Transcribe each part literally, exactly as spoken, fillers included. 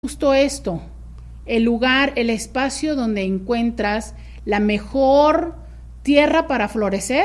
justo esto, el lugar, el espacio donde encuentras la mejor tierra para florecer,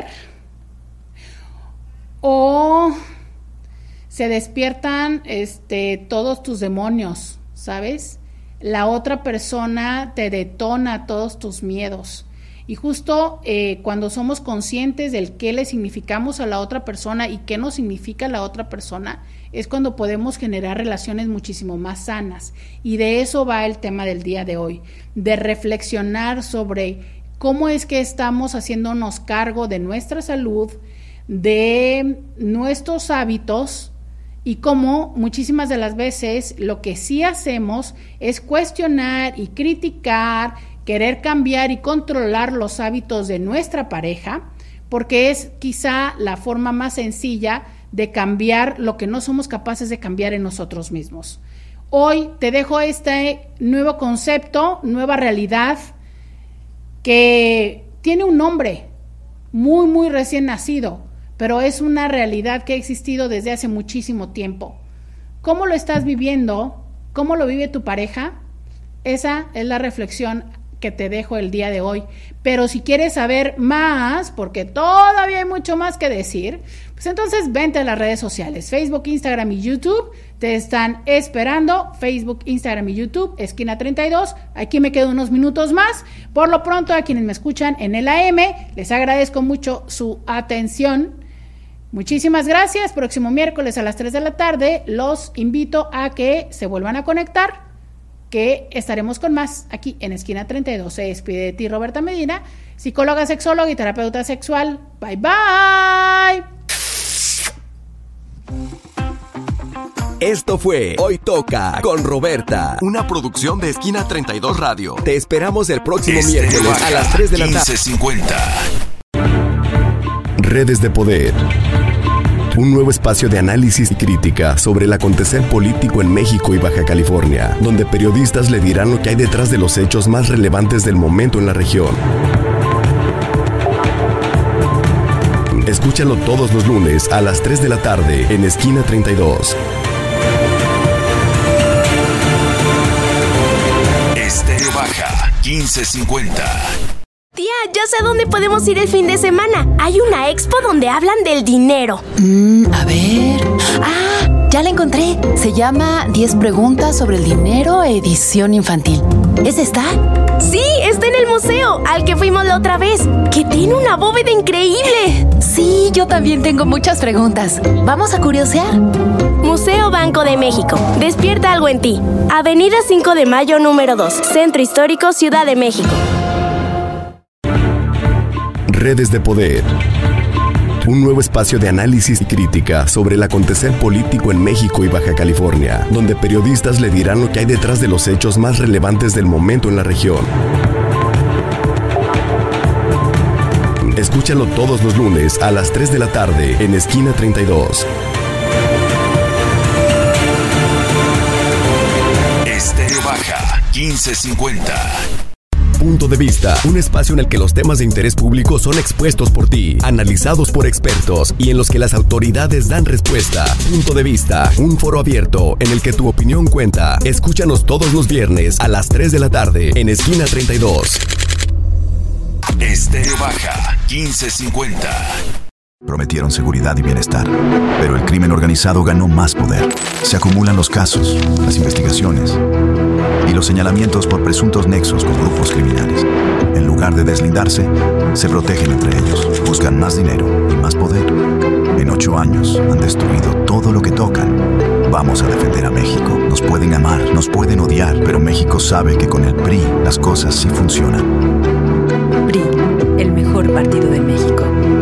o se despiertan este, todos tus demonios, ¿sabes? La otra persona te detona todos tus miedos. Y justo eh, cuando somos conscientes del qué le significamos a la otra persona y qué nos significa la otra persona, es cuando podemos generar relaciones muchísimo más sanas. Y de eso va el tema del día de hoy, de reflexionar sobre cómo es que estamos haciéndonos cargo de nuestra salud, de nuestros hábitos, y cómo muchísimas de las veces lo que sí hacemos es cuestionar y criticar, querer cambiar y controlar los hábitos de nuestra pareja, porque es quizá la forma más sencilla de cambiar lo que no somos capaces de cambiar en nosotros mismos. Hoy te dejo este nuevo concepto, nueva realidad, que tiene un nombre muy, muy recién nacido, pero es una realidad que ha existido desde hace muchísimo tiempo. ¿Cómo lo estás viviendo? ¿Cómo lo vive tu pareja? Esa es la reflexión que te dejo el día de hoy. Pero si quieres saber más, porque todavía hay mucho más que decir, pues entonces vente a las redes sociales, Facebook, Instagram y YouTube, te están esperando. Facebook, Instagram y YouTube, Esquina treinta y dos, aquí me quedo unos minutos más. Por lo pronto, a quienes me escuchan en el A M, les agradezco mucho su atención. Muchísimas gracias. Próximo miércoles a las tres de la tarde los invito a que se vuelvan a conectar, que estaremos con más aquí en Esquina treinta y dos. Se despide de ti Roberta Medina, psicóloga, sexóloga y terapeuta sexual. Bye bye. Esto fue Hoy Toca con Roberta, una producción de Esquina treinta y dos Radio. Te esperamos el próximo este miércoles baja, a las tres de la tarde. quince cincuenta. Redes de Poder. Un nuevo espacio de análisis y crítica sobre el acontecer político en México y Baja California, donde periodistas le dirán lo que hay detrás de los hechos más relevantes del momento en la región. Escúchalo todos los lunes a las tres de la tarde en Esquina treinta y dos. Estéreo Baja, quince cincuenta. Tía, ya sé a dónde podemos ir el fin de semana. Hay una expo donde hablan del dinero. Mm, a ver... ¡Ah! Ya la encontré. Se llama diez preguntas sobre el dinero, edición infantil. ¿Es esta? Sí, está en el museo, al que fuimos la otra vez, que tiene una bóveda increíble. Sí, yo también tengo muchas preguntas. ¿Vamos a curiosear? Museo Banco de México. Despierta algo en ti. Avenida cinco de Mayo, número dos. Centro Histórico, Ciudad de México. Redes de Poder. Un nuevo espacio de análisis y crítica sobre el acontecer político en México y Baja California, donde periodistas le dirán lo que hay detrás de los hechos más relevantes del momento en la región. Escúchalo todos los lunes a las tres de la tarde en Esquina treinta y dos. Estéreo Baja, quince cincuenta. Punto de Vista, un espacio en el que los temas de interés público son expuestos por ti, analizados por expertos y en los que las autoridades dan respuesta. Punto de Vista, un foro abierto en el que tu opinión cuenta. Escúchanos todos los viernes a las tres de la tarde en Esquina treinta y dos. Estéreo Baja, quince cincuenta. Prometieron seguridad y bienestar, pero el crimen organizado ganó más poder. Se acumulan los casos, las investigaciones y los señalamientos por presuntos nexos con grupos criminales. En lugar de deslindarse, se protegen entre ellos, buscan más dinero y más poder. En ocho años han destruido todo lo que tocan. Vamos a defender a México. Nos pueden amar, nos pueden odiar, pero México sabe que con el P R I las cosas sí funcionan. P R I, el mejor partido de México.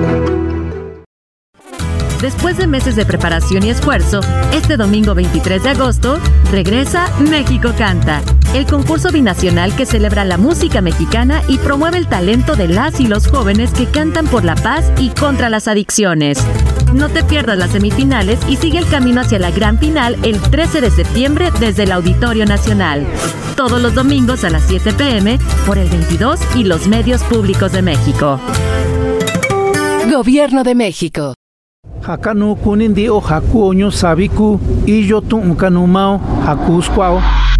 Después de meses de preparación y esfuerzo, este domingo veintitrés de agosto, regresa México Canta, el concurso binacional que celebra la música mexicana y promueve el talento de las y los jóvenes que cantan por la paz y contra las adicciones. No te pierdas las semifinales y sigue el camino hacia la gran final el trece de septiembre desde el Auditorio Nacional. Todos los domingos a las siete pm por el veintidós y los medios públicos de México. Gobierno de México. Hakanu kunin dio haku oño sabiku y yo tu unkanumao haku squao.